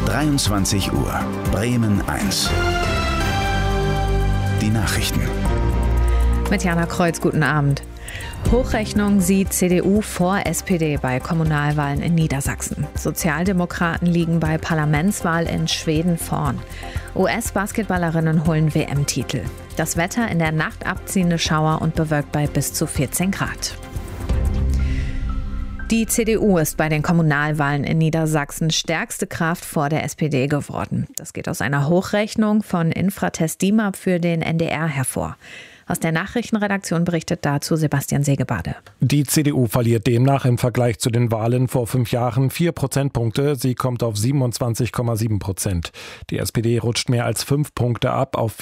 23 Uhr, Bremen 1. Die Nachrichten. Mit Jana Kreuz, guten Abend. Hochrechnung sieht CDU vor SPD bei Kommunalwahlen in Niedersachsen. Sozialdemokraten liegen bei Parlamentswahl in Schweden vorn. US-Basketballerinnen holen WM-Titel. Das Wetter in der Nacht abziehende Schauer und bewölkt bei bis zu 14 Grad. Die CDU ist bei den Kommunalwahlen in Niedersachsen stärkste Kraft vor der SPD geworden. Das geht aus einer Hochrechnung von Infratest DIMAP für den NDR hervor. Aus der Nachrichtenredaktion berichtet dazu Sebastian Segebade. Die CDU verliert demnach im Vergleich zu den Wahlen vor 5 Jahren 4 Prozentpunkte. Sie kommt auf 27,7%. Die SPD rutscht mehr als 5 Punkte ab auf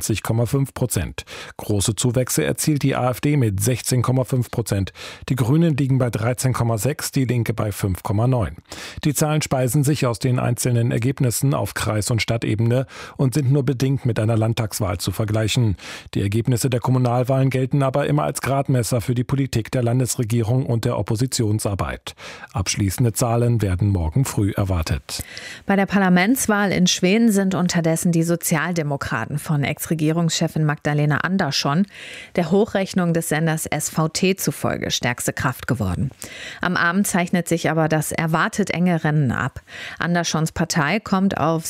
24,5%. Große Zuwächse erzielt die AfD mit 16,5%. Die Grünen liegen bei 13,6%, die Linke bei 5,9%. Die Zahlen speisen sich aus den einzelnen Ergebnissen auf Kreis- und Stadtebene und sind nur bedingt mit einer Landtagswahl zu vergleichen. Die Ergebnisse der Kommunalwahlen gelten aber immer als Gradmesser für die Politik der Landesregierung und der Oppositionsarbeit. Abschließende Zahlen werden morgen früh erwartet. Bei der Parlamentswahl in Schweden sind unterdessen die Sozialdemokraten von Ex-Regierungschefin Magdalena Andersson der Hochrechnung des Senders SVT zufolge stärkste Kraft geworden. Am Abend zeichnet sich aber das erwartet enge Rennen ab. Anderssons Partei kommt auf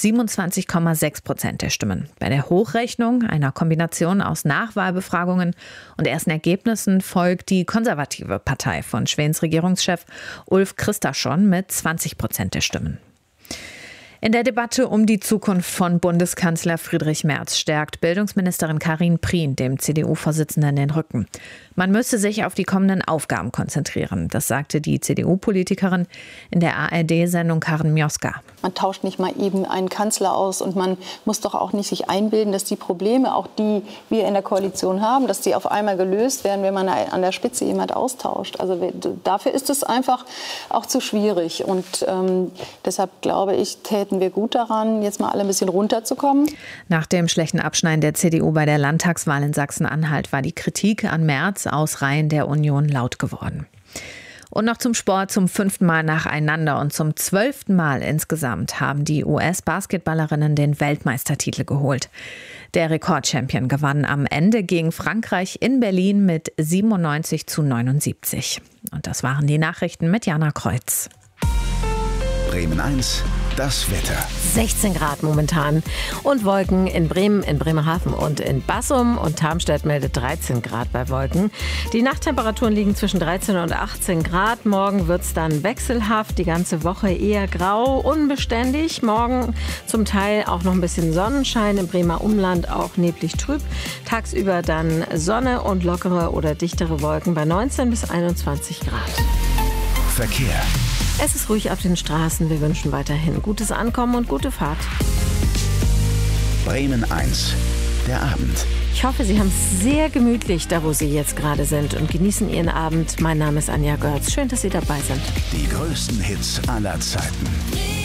27,6% der Stimmen. Bei der Hochrechnung, einer Kombination aus Nachwahlbefragungen und ersten Ergebnissen, folgt die konservative Partei von Schwedens Regierungschef Ulf Kristersson mit 20% der Stimmen. In der Debatte um die Zukunft von Bundeskanzler Friedrich Merz stärkt Bildungsministerin Karin Prien dem CDU-Vorsitzenden den Rücken. Man müsse sich auf die kommenden Aufgaben konzentrieren. Das sagte die CDU-Politikerin in der ARD-Sendung Karen Mioska. Man tauscht nicht mal eben einen Kanzler aus und man muss doch auch nicht sich einbilden, dass die Probleme, auch die wir in der Koalition haben, dass die auf einmal gelöst werden, wenn man an der Spitze jemand austauscht. Also dafür ist es einfach auch zu schwierig. Und deshalb glaube ich, täten wir gut daran, jetzt mal alle ein bisschen runterzukommen. Nach dem schlechten Abschneiden der CDU bei der Landtagswahl in Sachsen-Anhalt war die Kritik an Merz aus Reihen der Union laut geworden. Und noch zum Sport. Zum 5. Mal nacheinander und zum 12. Mal insgesamt haben die US-Basketballerinnen den Weltmeistertitel geholt. Der Rekordchampion gewann am Ende gegen Frankreich in Berlin mit 97:79. Und das waren die Nachrichten mit Jana Kreuz. Bremen 1, das Wetter. 16 Grad momentan und Wolken in Bremen, in Bremerhaven und in Bassum, und Tarmstedt meldet 13 Grad bei Wolken. Die Nachttemperaturen liegen zwischen 13 und 18 Grad. Morgen wird es dann wechselhaft, die ganze Woche eher grau, unbeständig. Morgen zum Teil auch noch ein bisschen Sonnenschein, im Bremer Umland auch neblig trüb. Tagsüber dann Sonne und lockere oder dichtere Wolken bei 19 bis 21 Grad. Verkehr. Es ist ruhig auf den Straßen. Wir wünschen weiterhin gutes Ankommen und gute Fahrt. Bremen 1, der Abend. Ich hoffe, Sie haben es sehr gemütlich, da wo Sie jetzt gerade sind, und genießen Ihren Abend. Mein Name ist Anja Görz. Schön, dass Sie dabei sind. Die größten Hits aller Zeiten.